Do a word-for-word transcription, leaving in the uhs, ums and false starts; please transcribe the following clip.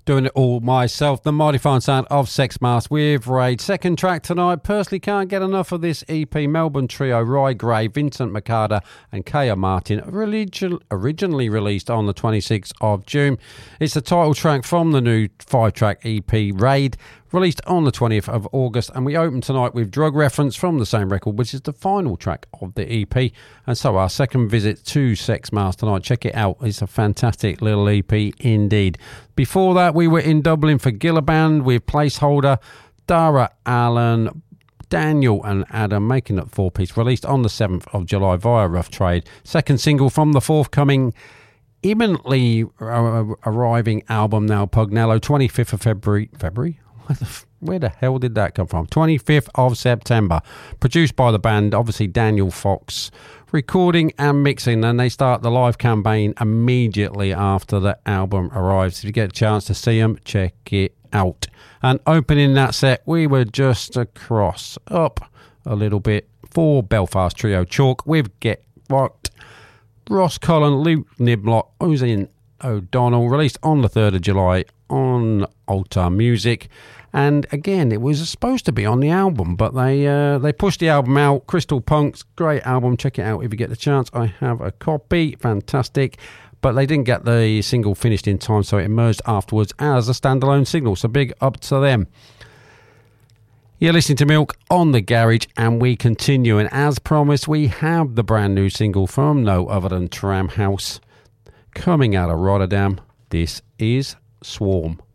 Doing it all myself, the mighty fine sound of Sex Mask with Raid. Second track tonight, personally can't get enough of this E P. Melbourne trio Rye Gray, Vincent Makada and Kaya Martin, religi- originally released on the twenty-sixth of June. It's the title track from the new five-track E P Raid, released on the twentieth of August, and we open tonight with Drug Reference from the same record, which is the final track of the E P. And so our second visit to Sex Mask tonight, check it out, it's a fantastic little E P indeed. Before that, we were in Dublin for Gillaband with Placeholder, Dara Allen, Daniel and Adam, making it four-piece, released on the seventh of July via Rough Trade. Second single from the forthcoming, imminently uh, arriving album now, Pugnello, twenty-fifth of February. February? Where the hell did that come from? twenty-fifth of September. Produced by the band, obviously Daniel Fox. Recording and mixing, and they start the live campaign immediately after the album arrives. If you get a chance to see them, check it out. And opening that set, we were just across, up a little bit for Belfast trio Chalk with Get Rocked. Ross Cullen, Luke Niblock, Oisin O'Donnell, released on the third of July on Altar Music. And again, it was supposed to be on the album, but they uh, they pushed the album out. Crystal Punks, great album. Check it out if you get the chance. I have a copy. Fantastic. But they didn't get the single finished in time, so it emerged afterwards as a standalone single. So big up to them. You're listening to Milk on the Garage, and we continue. And as promised, we have the brand new single from no other than Tram House coming out of Rotterdam. This is Swarm.